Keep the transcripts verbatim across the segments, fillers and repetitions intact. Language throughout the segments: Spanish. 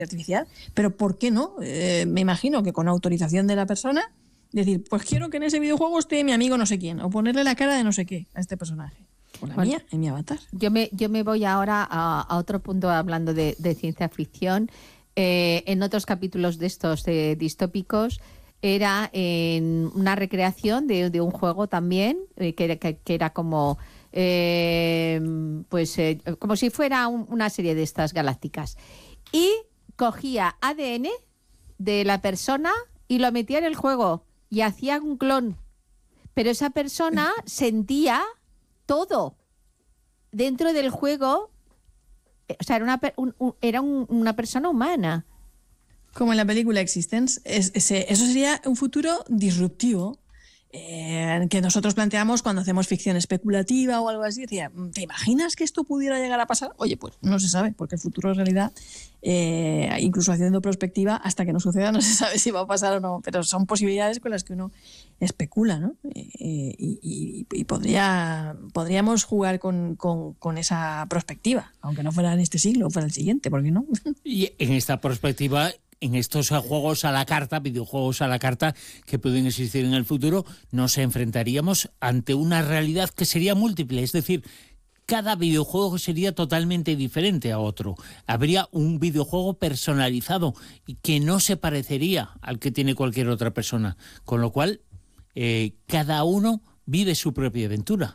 artificial, pero ¿por qué no? Eh, me imagino que con autorización de la persona, decir, pues quiero que en ese videojuego esté mi amigo no sé quién, o ponerle la cara de no sé qué a este personaje. O la bueno, mía, en mi avatar. Yo me, yo me voy ahora a, a otro punto hablando de, de ciencia ficción. Eh, en otros capítulos de estos eh, distópicos era en una recreación de, de un juego también, eh, que, que, que era como eh, pues eh, como si fuera un, una serie de estas galácticas. Y cogía A D N de la persona y lo metía en el juego y hacía un clon. Pero esa persona sentía todo dentro del juego. O sea, era una, un, un, era un, una persona humana. Como en la película Existence. Es, ese, eso sería un futuro disruptivo eh, que nosotros planteamos cuando hacemos ficción especulativa o algo así. Decía, ¿te imaginas que esto pudiera llegar a pasar? Oye, pues no se sabe, porque el futuro en realidad, eh, incluso haciendo prospectiva, hasta que no suceda no se sabe si va a pasar o no. Pero son posibilidades con las que uno especula, ¿no? Eh, y, y, y podría, podríamos jugar con, con, con esa prospectiva, aunque no fuera en este siglo, fuera el siguiente, ¿por qué no? Y en esta perspectiva, en estos juegos a la carta, videojuegos a la carta que pueden existir en el futuro, nos enfrentaríamos ante una realidad que sería múltiple, es decir, cada videojuego sería totalmente diferente a otro. Habría un videojuego personalizado y que no se parecería al que tiene cualquier otra persona, con lo cual eh, cada uno vive su propia aventura.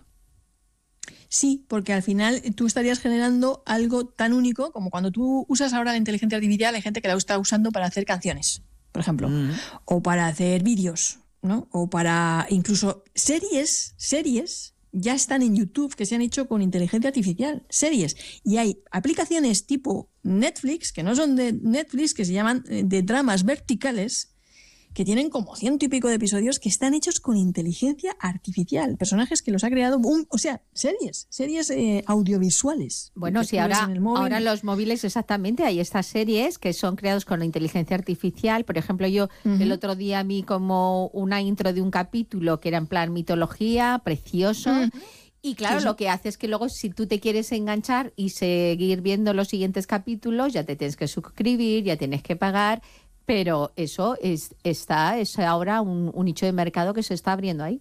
Sí, porque al final tú estarías generando algo tan único como cuando tú usas ahora la inteligencia artificial, hay gente que la está usando para hacer canciones, por ejemplo, mm. o para hacer vídeos, ¿no? O para incluso series, series ya están en YouTube que se han hecho con inteligencia artificial, series. Y hay aplicaciones tipo Netflix, que no son de Netflix, que se llaman de dramas verticales, que tienen como ciento y pico de episodios que están hechos con inteligencia artificial. Personajes que los ha creado, un, o sea, series, series eh, audiovisuales. Bueno, sí, ahora en, ahora en los móviles exactamente hay estas series que son creadas con la inteligencia artificial. Por ejemplo, yo uh-huh. el otro día vi como una intro de un capítulo que era en plan mitología, precioso. Uh-huh. Y claro, sí, sí. lo que hace es que luego si tú te quieres enganchar y seguir viendo los siguientes capítulos, ya te tienes que suscribir, ya tienes que pagar. Pero eso es, está, es ahora un, un nicho de mercado que se está abriendo ahí.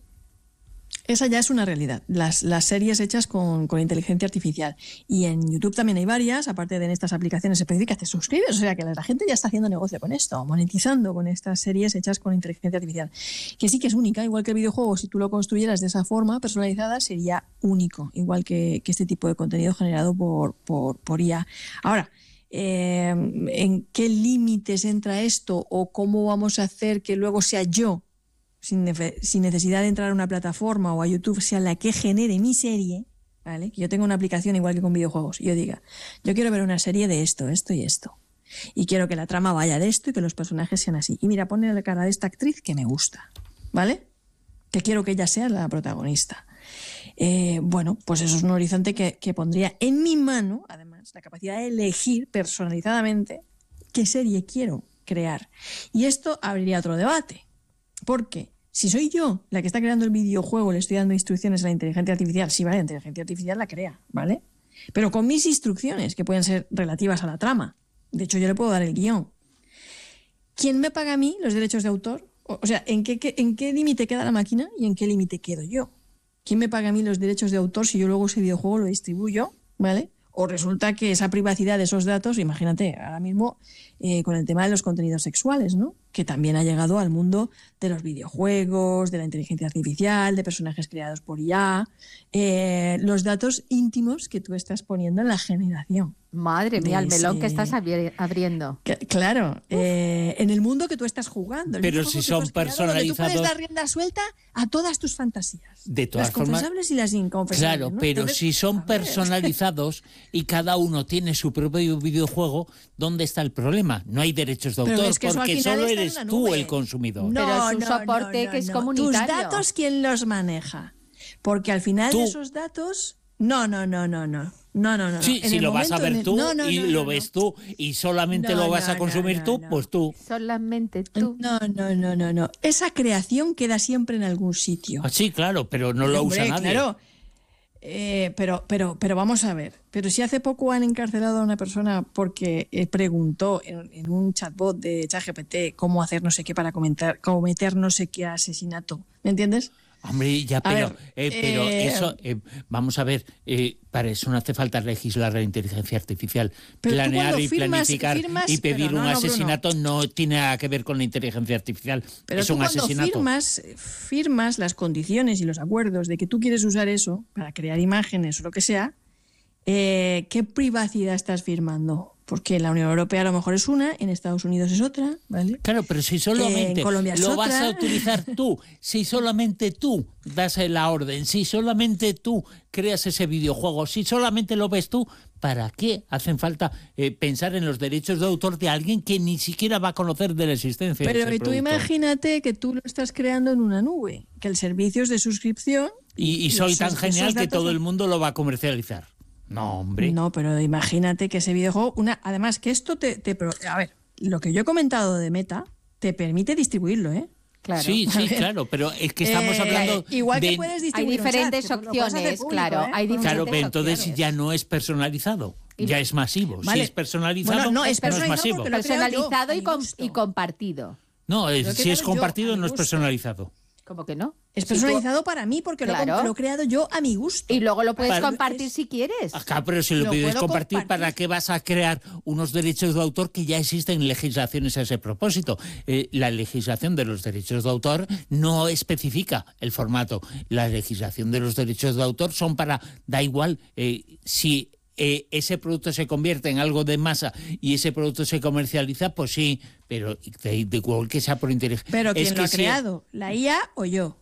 Esa ya es una realidad, las, las series hechas con, con inteligencia artificial. Y en YouTube también hay varias, aparte de en estas aplicaciones específicas, te suscribes, o sea que la gente ya está haciendo negocio con esto, monetizando con estas series hechas con inteligencia artificial. Que sí que es única, igual que el videojuego, si tú lo construyeras de esa forma personalizada, sería único, igual que, que este tipo de contenido generado por, por, por I A. Ahora, Eh, ¿en qué límites entra esto o cómo vamos a hacer que luego sea yo, sin, nece- sin necesidad de entrar a una plataforma o a YouTube, sea la que genere mi serie, ¿vale? Que yo tenga una aplicación igual que con videojuegos y yo diga, yo quiero ver una serie de esto, esto y esto, y quiero que la trama vaya de esto y que los personajes sean así, y mira, ponle la cara de esta actriz que me gusta, ¿vale? Que quiero que ella sea la protagonista. Eh, bueno, pues eso es un horizonte que, que pondría en mi mano, además, la capacidad de elegir personalizadamente qué serie quiero crear. Y esto abriría otro debate, porque si soy yo la que está creando el videojuego, le estoy dando instrucciones a la inteligencia artificial, sí, vale, la inteligencia artificial la crea, ¿vale? Pero con mis instrucciones, que pueden ser relativas a la trama. De hecho, yo le puedo dar el guión. ¿Quién me paga a mí los derechos de autor? O, o sea, ¿en qué, qué, en qué límite queda la máquina y en qué límite quedo yo? ¿Quién me paga a mí los derechos de autor si yo luego ese videojuego lo distribuyo, ¿vale? O resulta que esa privacidad de esos datos, imagínate, ahora mismo eh, con el tema de los contenidos sexuales, ¿no? Que también ha llegado al mundo de los videojuegos, de la inteligencia artificial, de personajes creados por I A, eh, los datos íntimos que tú estás poniendo en la generación. Madre mía, el melón que estás abri- abriendo. Que, claro, eh, en el mundo que tú estás jugando. Pero si son personalizados... Tú puedes dar rienda suelta a todas tus fantasías. De todas las formas, confesables y las inconfesables. Claro, ¿no? pero Entonces, si son personalizados y cada uno tiene su propio videojuego, ¿dónde está el problema? No hay derechos de autor, es que porque solo eres tú el consumidor. No, pero es un no, soporte no, no, que es no. comunitario. Tus datos, ¿quién los maneja? Porque al final ¿Tú? de esos datos... No, no, no, no, no. No, no, no. Sí, en si lo vas a ver el... tú no, no, y no, lo no, ves no. tú y solamente No, lo vas no, a consumir no, tú, no. pues tú. Solamente tú. No, no, no, no, no. Esa creación queda siempre en algún sitio. Ah, sí, claro, pero no lo Hombre, usa nadie. Claro. Eh, pero, pero, pero vamos a ver. Pero si hace poco han encarcelado a una persona porque eh, preguntó en, en un chatbot de ChatGPT cómo hacer no sé qué para comentar, cometer no sé qué asesinato. ¿Me entiendes? Hombre, ya, pero, ver, eh, pero eh, eso, eh, vamos a ver, eh, para eso no hace falta legislar la inteligencia artificial. Pero tú Planear cuando y firmas- planificar firmas- y pedir pero un no, no, asesinato no tiene nada que ver con la inteligencia artificial. Pero es tú un cuando asesinato. firmas, firmas las condiciones y los acuerdos de que tú quieres usar eso para crear imágenes o lo que sea, eh, ¿qué privacidad estás firmando? Porque en la Unión Europea a lo mejor es una, en Estados Unidos es otra, ¿vale? Claro, pero si solamente en Colombia es lo vas otra. a utilizar tú, si solamente tú das la orden, si solamente tú creas ese videojuego, si solamente lo ves tú, ¿para qué hacen falta eh, pensar en los derechos de autor de alguien que ni siquiera va a conocer de la existencia de Pero ese y tú producto? imagínate que tú lo estás creando en una nube, que el servicio es de suscripción. Y, y soy esos- tan genial esos que datos todo son- el mundo lo va a comercializar. No, hombre. No, pero imagínate que ese videojuego, una, además que esto te, te pro- a ver, lo que yo he comentado de Meta te permite distribuirlo, ¿eh? Claro. Sí, sí, claro, pero es que estamos Eh, hablando igual de... que puedes Hay distribuir un diferentes chat, que lo puedes hacer opciones, público, claro. ¿eh? Hay Con un Claro, diferentes pero entonces opciones. ya no es personalizado, Y- ya es masivo. Vale. Si es personalizado, Bueno, no, es no es personalizado masivo. porque lo he creado Personalizado yo, y, a mi com- gusto. y compartido. No, es- Lo he si creado es yo, compartido a mi no es gusto. personalizado. ¿Cómo que no? Es Si tú- personalizado para mí porque lo he com- Claro. lo, he creado yo a mi gusto. Y luego lo puedes Para- compartir si quieres. Acá, pero si lo, Lo pides puedo compartir, compartir. ¿para qué vas a crear unos derechos de autor que ya existen legislaciones a ese propósito? Eh, la legislación de los derechos de autor no especifica el formato. La legislación de los derechos de autor son para, da igual eh, si eh, ese producto se convierte en algo de masa y ese producto se comercializa, pues sí, pero de, de igual que sea por inteligencia. Pero ¿quién Es lo que ha si- creado? ¿La I A o yo?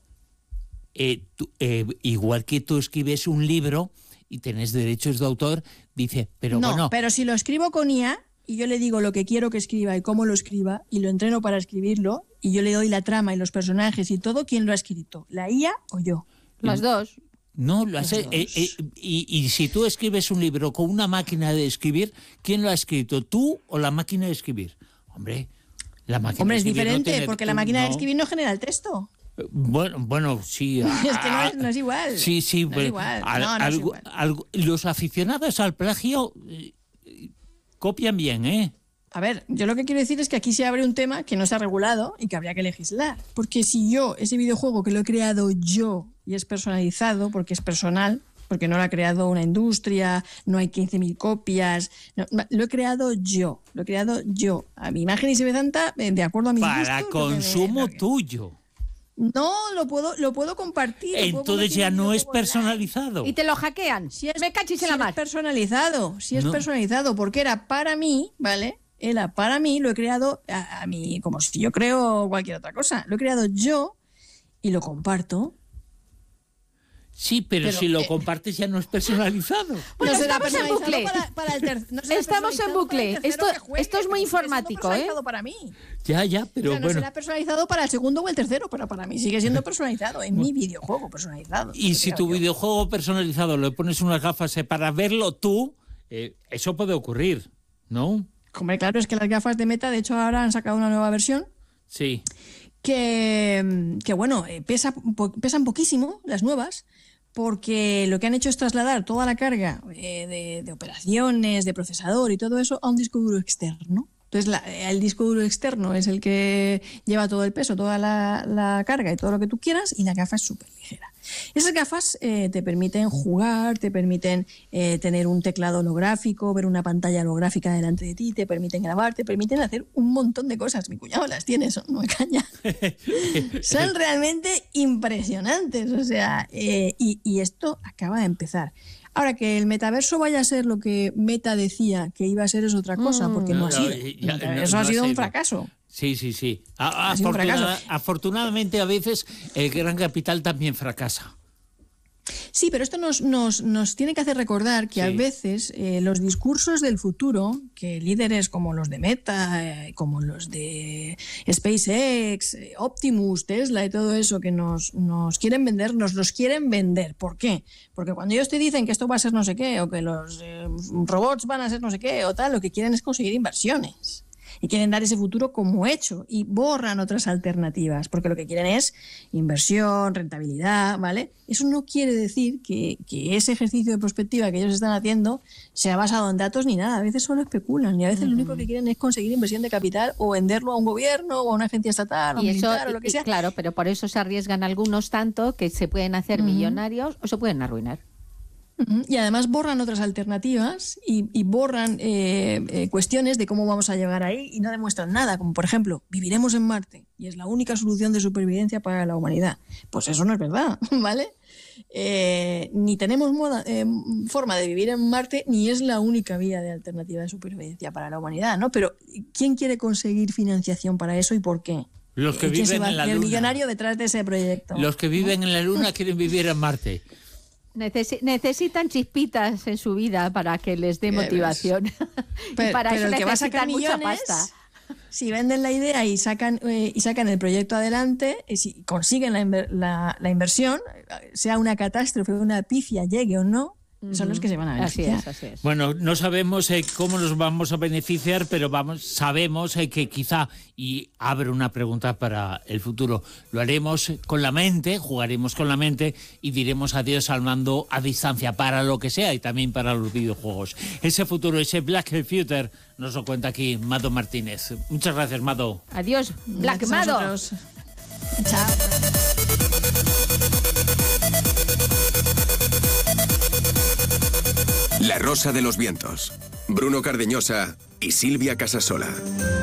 eh, tú- eh, igual que tú escribes un libro y tenés derechos de autor, dice, pero no, bueno, pero si lo escribo con I A y yo le digo lo que quiero que escriba y cómo lo escriba y lo entreno para escribirlo y yo le doy la trama y los personajes y todo, ¿quién lo ha escrito? ¿La I A o yo? Los dos. no lo hace. eh, eh, y, y si tú escribes un libro con una máquina de escribir, ¿quién lo ha escrito? ¿Tú o la máquina de escribir? Hombre, la máquina Hombre, de es escribir no diferente tiene- porque la máquina de no. escribir no genera el texto. Bueno, bueno, sí. Es que no ah, es, no es igual. Sí, sí, No es pero igual. al- No, no es algo- igual. algo- los aficionados al plagio eh, copian bien, ¿eh? A ver, yo lo que quiero decir es que aquí se abre un tema que no se ha regulado y que habría que legislar. Porque si yo, ese videojuego que lo he creado yo y es personalizado, porque es personal, porque no lo ha creado una industria, no hay quince mil copias, no, lo he creado yo, lo he creado yo, a mi imagen y semejanza, eh, de acuerdo a mis Para gustos, lo que me- consumo lo que- tuyo. No, lo puedo, lo puedo compartir. lo puedo Entonces convertir ya en un no es videojuego online. personalizado. Y te lo hackean. Si es, Me cachis en si la es mar. personalizado, si es No. personalizado, porque era para mí, ¿vale? Era para mí, lo he creado a, a mí, como si yo creo cualquier otra cosa. Lo he creado yo y lo comparto. Sí, pero, Pero, si lo eh, compartes ya no es personalizado. Bueno, no será estamos en personalizado bucle. Para, para el ter- no será Estamos en personalizado bucle. para el tercero Esto- que juegue, esto es muy pero sigue siendo informático, ¿eh? personalizado para mí. Ya, ya, pero O sea, no bueno. será personalizado para el segundo o el tercero, pero para mí sigue siendo personalizado en mi videojuego personalizado. Y si tu videojuego personalizado le pones unas gafas eh, para verlo tú, eh, eso puede ocurrir, ¿no? Hombre, claro, es que las gafas de Meta, de hecho, ahora han sacado una nueva versión Sí. que, que bueno, eh, pesa, po- pesan poquísimo las nuevas, porque lo que han hecho es trasladar toda la carga eh, de, de operaciones, de procesador y todo eso a un disco duro externo. Entonces, la- el disco duro externo es el que lleva todo el peso, toda la, la carga y todo lo que tú quieras, y la gafa es súper ligera. Esas gafas eh, te permiten jugar, te permiten eh, tener un teclado holográfico, ver una pantalla holográfica delante de ti, te permiten grabar, te permiten hacer un montón de cosas. Mi cuñado las tiene, eso no me caña. Son realmente impresionantes, o sea, eh, y, y esto acaba de empezar. Ahora, que el metaverso vaya a ser lo que Meta decía que iba a ser es otra cosa, porque no, No, ha no, sido. ya- El no- metaverso no ha ha sido un sido. fracaso. Sí, sí, sí. A- Ha sido un afortunada- fracaso. afortunadamente a veces el gran capital también fracasa. Sí, pero esto nos, nos, nos tiene que hacer recordar que Sí. a veces eh, los discursos del futuro, que líderes como los de Meta, eh, como los de SpaceX, eh, Optimus, Tesla y todo eso que nos, nos quieren vender, nos los quieren vender. ¿Por qué? Porque cuando ellos te dicen que esto va a ser no sé qué, o que los eh, robots van a ser no sé qué, o tal, lo que quieren es conseguir inversiones. y quieren dar ese futuro como hecho y borran otras alternativas, porque lo que quieren es inversión, rentabilidad, ¿vale? Eso no quiere decir que, que ese ejercicio de prospectiva que ellos están haciendo sea basado en datos ni nada. A veces solo especulan y a veces uh-huh. lo único que quieren es conseguir inversión de capital o venderlo a un gobierno o a una agencia estatal o y militar eso, o lo que sea. Y claro, pero por eso se arriesgan algunos tanto que se pueden hacer uh-huh. millonarios o se pueden arruinar. Y además borran otras alternativas y, y borran eh, eh, cuestiones de cómo vamos a llegar ahí y no demuestran nada, como por ejemplo, viviremos en Marte y es la única solución de supervivencia para la humanidad. Pues eso no es verdad, ¿vale? Eh, ni tenemos moda, eh, forma de vivir en Marte ni es la única vía de alternativa de supervivencia para la humanidad, ¿no? Pero ¿quién quiere conseguir financiación para eso y por qué? Los que ¿Quién viven se va en la a hacer Luna. millonario detrás de ese proyecto? Los que viven ¿no? en la Luna quieren vivir en Marte. Necesi- necesitan chispitas en su vida para que les dé motivación. Pero, y para pero eso el que va a sacar necesitan millones, mucha pasta. Si venden la idea y sacan eh, y sacan el proyecto adelante, y si consiguen la, inver- la, la inversión, sea una catástrofe, una pifia, llegue o no, uh-huh. son los que se van a beneficiar. Así es, así es. Bueno, no sabemos eh, cómo nos vamos a beneficiar, pero vamos, sabemos eh, que quizá, y abro una pregunta para el futuro, lo haremos con la mente, jugaremos con la mente y diremos adiós al mando a distancia para lo que sea y también para los videojuegos. Ese futuro, ese Black Future, nos lo cuenta aquí Mado Martínez. Muchas gracias, Mado. Adiós, Black Mado. Chao. La Rosa de los Vientos. Bruno Cardeñosa y Silvia Casasola.